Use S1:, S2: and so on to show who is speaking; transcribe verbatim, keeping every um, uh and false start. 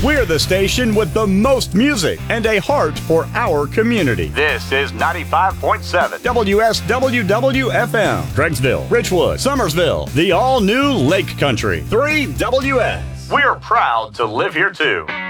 S1: We're the station with the most music and a heart for our community.
S2: This is ninety-five point seven
S1: W S W W F M, Craigsville, Richwood, Summersville, the all-new Lake Country, three W S.
S2: We're proud to live here too.